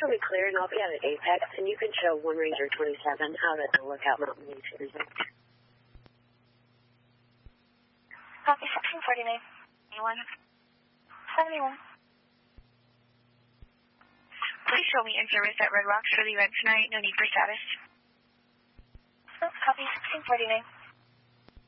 will be clear, and I'll be out at Apex, and you can show 1 Ranger 27 out at the Lookout Mountain View Cruiser. Copy 1649. 71. Please show me in service at Red Rocks for the event tonight. No need for status. Copy 1649.